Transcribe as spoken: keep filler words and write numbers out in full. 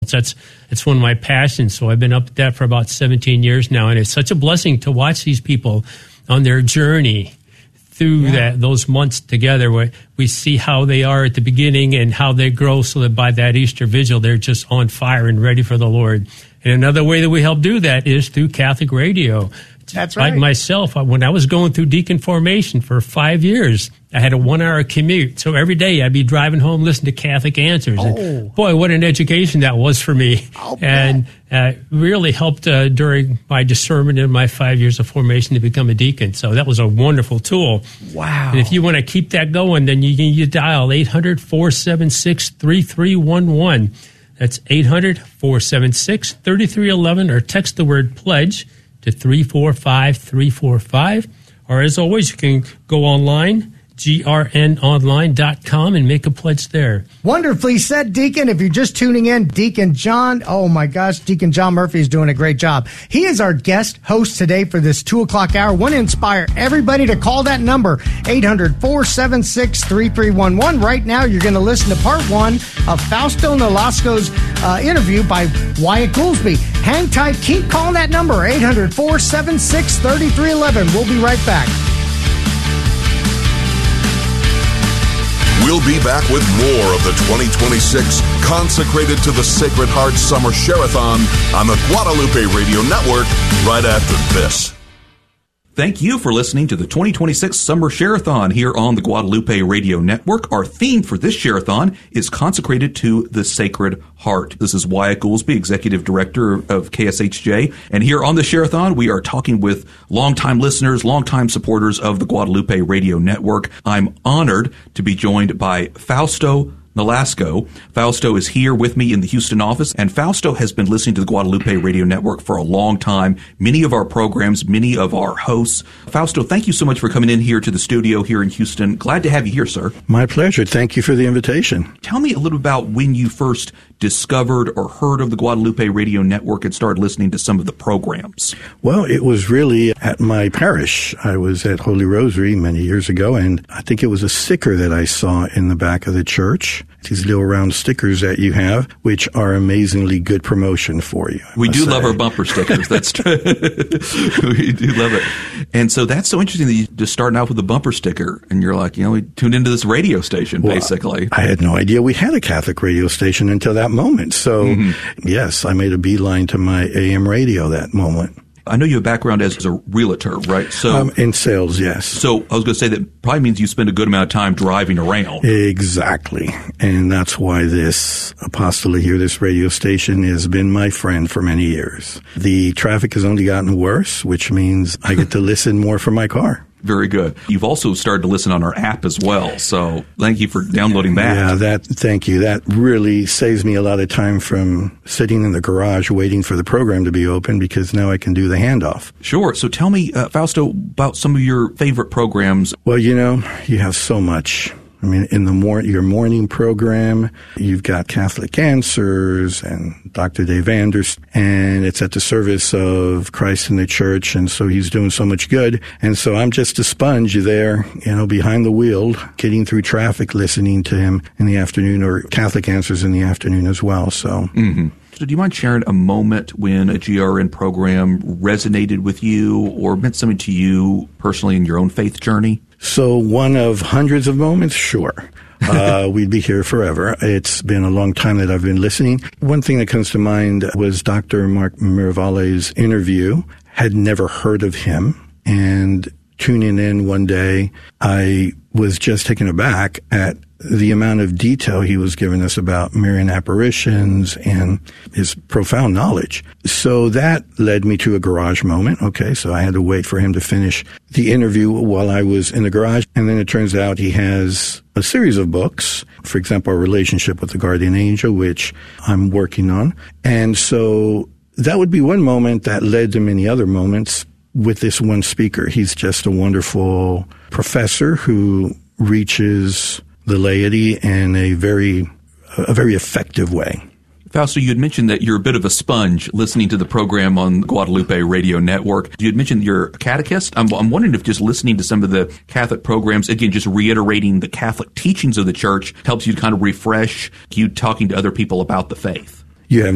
That's it's one of my passions. So I've been up at that for about seventeen years now, and it's such a blessing to watch these people on their journey through yeah. that those months together, where we see how they are at the beginning and how they grow, so that by that Easter Vigil they're just on fire and ready for the Lord. And another way that we help do that is through Catholic radio. That's right. Like myself, when I was going through deacon formation for five years, I had a one-hour commute. So every day I'd be driving home, listening to Catholic Answers. Oh. And boy, what an education that was for me. I'll and uh, really helped uh, during my discernment in my five years of formation to become a deacon. So that was a wonderful tool. Wow. And if you want to keep that going, then you can you dial eight hundred, four seven six, three three one one. That's eight hundred, four seven six, three three one one, or text the word pledge to three four five three four five. Or as always, you can go online, G R N online dot com, and make a pledge there. Wonderfully said, Deacon. If you're just tuning in, Deacon John, oh my gosh, Deacon John Murphy is doing a great job. He is our guest host today for this two o'clock hour. Want to inspire everybody to call that number, eight hundred, four seven six, three three one one. Right now, you're going to listen to part one of Fausto Nolasco's uh, interview by Wyatt Goolsbee. Hang tight. Keep calling that number, eight hundred, four seven six, three three one one. We'll be right back. We'll be back with more of the twenty twenty-six Consecrated to the Sacred Heart Summer Share-a-thon on the Guadalupe Radio Network right after this. Thank you for listening to the twenty twenty-six Summer Share-a-thon here on the Guadalupe Radio Network. Our theme for this Share-a-thon is Consecrated to the Sacred Heart. This is Wyatt Goolsbee, Executive Director of K S H J. And here on the Share-a-thon, we are talking with longtime listeners, longtime supporters of the Guadalupe Radio Network. I'm honored to be joined by Fausto Nolasco. Fausto is here with me in the Houston office, and Fausto has been listening to the Guadalupe Radio Network for a long time. Many of our programs, many of our hosts. Fausto, thank you so much for coming in here to the studio here in Houston. Glad to have you here, sir. My pleasure. Thank you for the invitation. Tell me a little about when you first discovered or heard of the Guadalupe Radio Network and started listening to some of the programs. Well, it was really at my parish. I was at Holy Rosary many years ago, and I think it was a sticker that I saw in the back of the church. These little round stickers that you have, which are amazingly good promotion for you. We do say. love our bumper stickers. That's true. We do love it. And so that's so interesting that you just starting out with a bumper sticker, and you're like, you know, we tuned into this radio station, well, basically. I had no idea we had a Catholic radio station until that moment. So, mm-hmm. yes, I made a beeline to my A M radio that moment. I know you have a background as a realtor, right? So um, in sales, yes. So I was going to say that probably means you spend a good amount of time driving around. Exactly. And that's why this apostolate here, this radio station, has been my friend for many years. The traffic has only gotten worse, which means I get to listen more from my car. Very good. You've also started to listen on our app as well, so thank you for downloading that. Yeah, that. Thank you. That really saves me a lot of time from sitting in the garage waiting for the program to be open, because now I can do the handoff. Sure. So tell me, uh, Fausto, about some of your favorite programs. Well, you know, you have so much. I mean, in the mor- your morning program, you've got Catholic Answers and Doctor Dave Anders, and it's at the service of Christ in the Church, and so he's doing so much good. And so I'm just a sponge there, you know, behind the wheel, getting through traffic, listening to him in the afternoon, or Catholic Answers in the afternoon as well. So. Mm-hmm. So do you mind sharing a moment when a G R N program resonated with you or meant something to you personally in your own faith journey? So one of hundreds of moments? Sure. Uh, we'd be here forever. It's been a long time that I've been listening. One thing that comes to mind was Doctor Mark Miravalla's interview. Had never heard of him, and tuning in one day, I was just taken aback at the amount of detail he was giving us about Marian apparitions and his profound knowledge. So that led me to a garage moment. Okay, so I had to wait for him to finish the interview while I was in the garage. And then it turns out he has a series of books, for example, A Relationship with the Guardian Angel, which I'm working on. And so that would be one moment that led to many other moments with this one speaker. He's just a wonderful professor who reaches the laity in a very, a very effective way. Fausto, you had mentioned that you're a bit of a sponge listening to the program on the Guadalupe Radio Network. You had mentioned you're a catechist. I'm, I'm wondering if just listening to some of the Catholic programs, again, just reiterating the Catholic teachings of the Church, helps you to kind of refresh you talking to other people about the faith. You have